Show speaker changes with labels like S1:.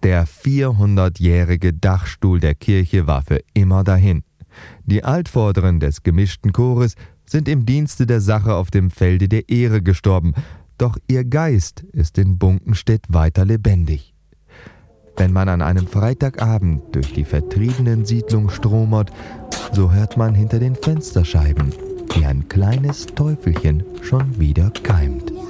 S1: Der 400-jährige Dachstuhl der Kirche war für immer dahin. Die Altvorderen des gemischten Chores sind im Dienste der Sache auf dem Felde der Ehre gestorben, doch ihr Geist ist in Bunkenstedt weiter lebendig. Wenn man an einem Freitagabend durch die vertriebenen Siedlungen stromert, so hört man hinter den Fensterscheiben, wie ein kleines Teufelchen schon wieder keimt.